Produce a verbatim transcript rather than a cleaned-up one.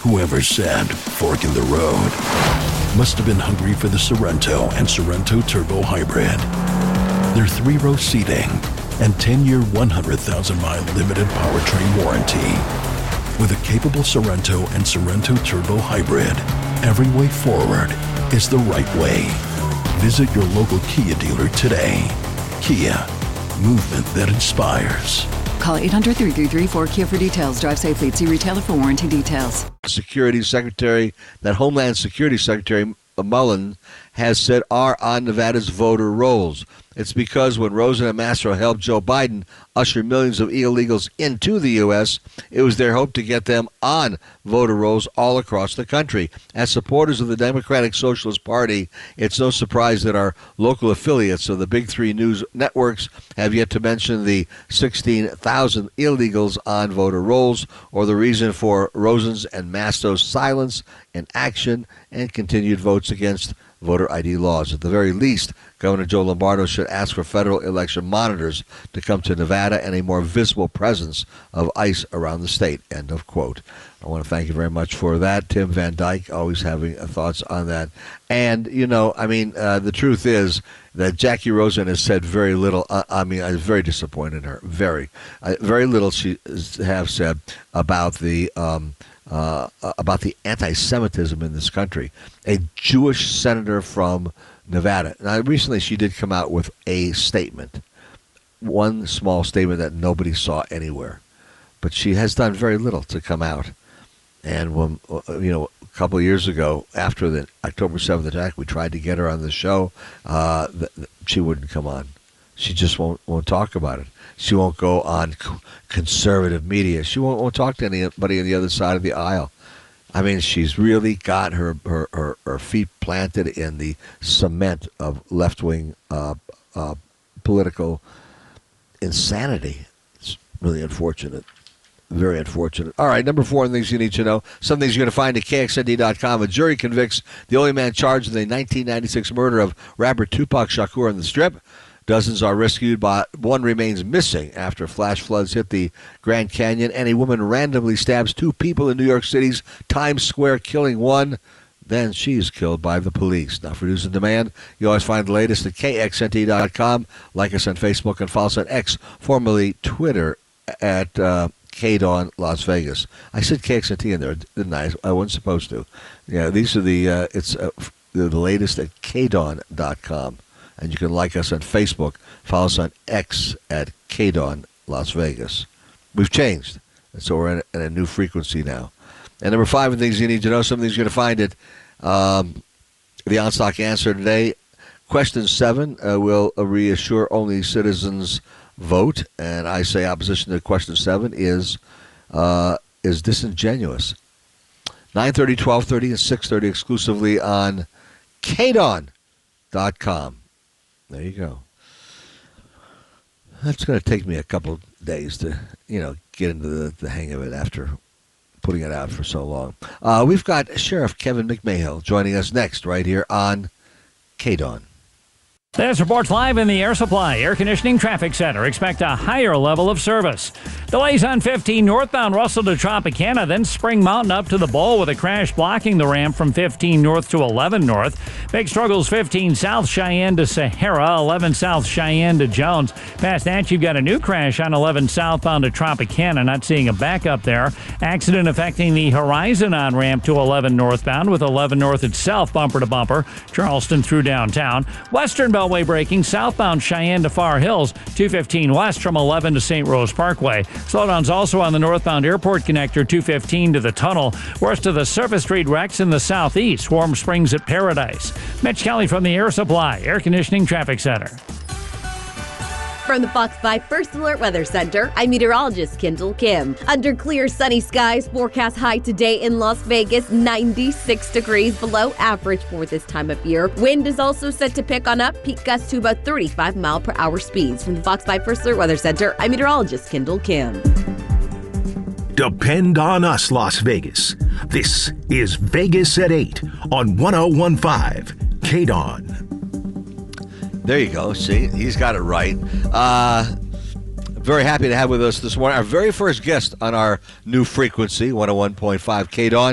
Whoever said fork in the road must have been hungry for the Sorento and Sorento Turbo Hybrid. Their three-row seating and ten-year, one hundred thousand mile limited powertrain warranty. With a capable Sorento and Sorento Turbo Hybrid, every way forward is the right way. Visit your local Kia dealer today. Kia, movement that inspires. Call eight hundred, three three three, four Kia for details. Drive safely. See retailer for warranty details. Security Secretary, that Homeland Security Secretary Mullen has said are on Nevada's voter rolls. It's because when Rosen and Mastro helped Joe Biden usher millions of illegals into the U S, it was their hope to get them on voter rolls all across the country. As supporters of the Democratic Socialist Party, it's no surprise that our local affiliates of the big three news networks have yet to mention the sixteen thousand illegals on voter rolls or the reason for Rosen's and Mastro's silence, inaction, and continued votes against voter I D laws. At the very least, Governor Joe Lombardo should ask for federal election monitors to come to Nevada and a more visible presence of ICE around the state. End of quote. I want to thank you very much for that. Tim Van Dyke, always having thoughts on that. And, you know, I mean, uh, the truth is that Jackie Rosen has said very little. Uh, I mean, I was very disappointed in her. Very. Uh, very little she have said about the um, uh, about the anti-Semitism in this country. A Jewish senator from Nevada. Now, recently she did come out with a statement, one small statement that nobody saw anywhere. But she has done very little to come out. And when, you know, a couple of years ago, after the October seventh attack, we tried to get her on the show. Uh, th- th- she wouldn't come on. She just won't won't talk about it. She won't go on c- conservative media. She won't, won't talk to anybody on the other side of the aisle. I mean, she's really got her, her, her, her feet planted in the cement of left-wing uh, uh, political insanity. It's really unfortunate. Very unfortunate. All right, number four, things you need to know. Some things you're going to find at K X N D dot com. A jury convicts the only man charged in the nineteen ninety-six murder of rapper Tupac Shakur on the Strip. Dozens are rescued, but one remains missing after flash floods hit the Grand Canyon, and a woman randomly stabs two people in New York City's Times Square, killing one. Then she's killed by the police. Now, for news and demand, you always find the latest at K X N T dot com. Like us on Facebook and follow us on X, formerly Twitter, at uh, K Dawn Las Vegas. I said K X N T in there, didn't I? I wasn't supposed to. Yeah, these are the, uh, it's uh, the latest at K Dawn dot com. And you can like us on Facebook. Follow us on X at K Dawn Las Vegas. We've changed. And so we're in a, in a new frequency now. And number five, things you need to know, some things you're going to find it. Um, the on-stock answer today, question seven, uh, will reassure only citizens vote. And I say opposition to question seven is uh, is disingenuous. nine thirty, twelve thirty, and six thirty exclusively on K Dawn dot com. There you go. That's going to take me a couple days to, you know, get into the, the hang of it after putting it out for so long. Uh, we've got Sheriff Kevin McMahill joining us next right here on K Dawn. This reports live in the Air Supply Air Conditioning Traffic Center. Expect a higher level of service. Delays on fifteen northbound Russell to Tropicana, then Spring Mountain up to the Bowl with a crash blocking the ramp from fifteen north to eleven north. Big struggles fifteen south Cheyenne to Sahara, eleven south Cheyenne to Jones. Past that, you've got a new crash on eleven southbound to Tropicana. Not seeing a backup there. Accident affecting the Horizon on ramp to eleven northbound with eleven north itself bumper to bumper. Charleston through downtown. Western Beltway braking southbound Cheyenne to Far Hills. two fifteen west from eleven to Saint Rose Parkway. Slowdowns also on the northbound airport connector two fifteen to the tunnel. Worst of the Surface Street wrecks in the southeast. Warm Springs at Paradise. Mitch Kelly from the Air Supply Air Conditioning Traffic Center. From the Fox five First Alert Weather Center, I'm meteorologist Kendall Kim. Under clear sunny skies, forecast high today in Las Vegas, ninety-six degrees below average for this time of year. Wind is also set to pick on up, peak gusts to about thirty-five mile per hour speeds. From the Fox five First Alert Weather Center, I'm meteorologist Kendall Kim. Depend on us, Las Vegas. This is Vegas at eight on one oh one point five K Dawn. There you go. See, he's got it right. Uh, very happy to have with us this morning our very first guest on our new frequency, one oh one point five K Dawn.